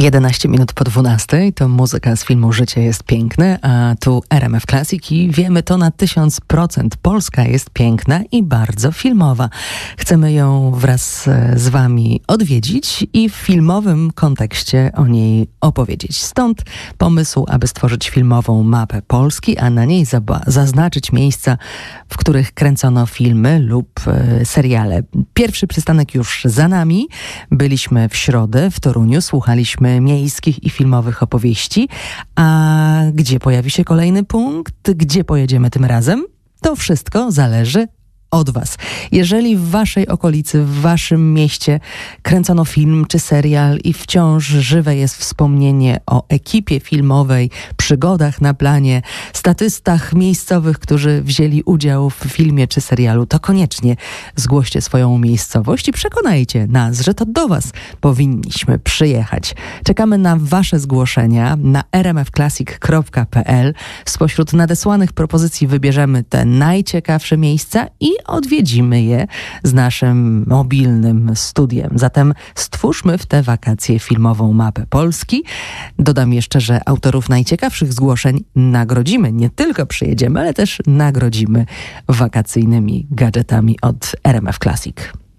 11 minut po 12 to muzyka z filmu Życie jest piękne, a tu RMF Classic i wiemy to na 1000%. Polska jest piękna i bardzo filmowa. Chcemy ją wraz z wami odwiedzić i w filmowym kontekście o niej opowiedzieć. Stąd pomysł, aby stworzyć filmową mapę Polski, a na niej zaznaczyć miejsca, w których kręcono filmy lub seriale. Pierwszy przystanek już za nami. Byliśmy w środę w Toruniu, słuchaliśmy miejskich i filmowych opowieści. A gdzie pojawi się kolejny punkt? Gdzie pojedziemy tym razem? To wszystko zależy od was. Jeżeli w waszej okolicy, w waszym mieście kręcono film czy serial i wciąż żywe jest wspomnienie o ekipie filmowej, przygodach na planie, statystach miejscowych, którzy wzięli udział w filmie czy serialu, to koniecznie zgłoście swoją miejscowość i przekonajcie nas, że to do was powinniśmy przyjechać. Czekamy na wasze zgłoszenia na rmfclassic.pl. Spośród nadesłanych propozycji wybierzemy te najciekawsze miejsca i odwiedzimy je z naszym mobilnym studiem. Zatem stwórzmy w te wakacje filmową mapę Polski. Dodam jeszcze, że autorów najciekawszych zgłoszeń nagrodzimy. Nie tylko przyjedziemy, ale też nagrodzimy wakacyjnymi gadżetami od RMF Classic.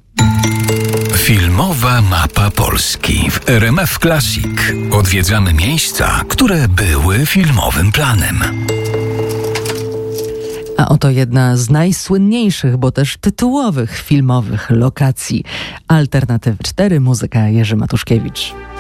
Filmowa mapa Polski w RMF Classic. Odwiedzamy miejsca, które były filmowym planem. A oto jedna z najsłynniejszych, bo też tytułowych filmowych lokacji. Alternatywy 4, muzyka Jerzy Matuszkiewicz.